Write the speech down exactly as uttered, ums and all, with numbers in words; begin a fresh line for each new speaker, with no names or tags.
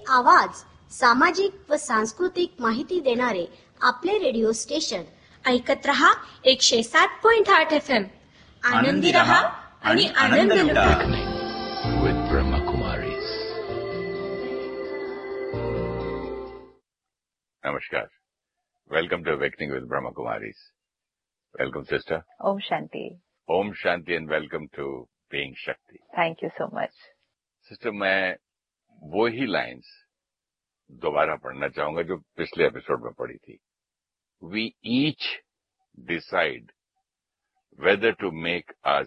आवाज, सामाजिक व सांस्कृतिक माहिती देणारे आपले रेडिओ स्टेशन.
ऐकत रहा एकशे सात पॉइंट आठ एफ एम. आनंदी रहा आणि आनंद लुटा.
With Brahma Kumaris. Namaskar. Welcome to Awakening with Brahma Kumaris. Welcome, sister.
Om Shanti.
Om Shanti and welcome to Being Shakti.
Thank you so much.
Sister, मैं वो ही लाइन्स दोबारा पढ़ना चाहूंगा जो पिछले एपिसोड में पढ़ी थी. We each decide whether to make our